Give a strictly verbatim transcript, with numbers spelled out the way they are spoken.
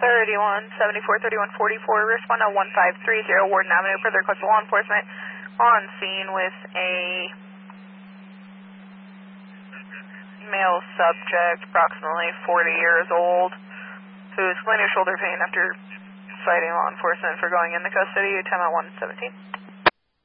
thirty-one seventy-four, thirty-one forty-four, respond on one five three zero Warden Avenue for the request of law enforcement on scene with a male subject, approximately forty years old, who is complaining of shoulder pain after citing law enforcement for going into custody. Time at one seventeen.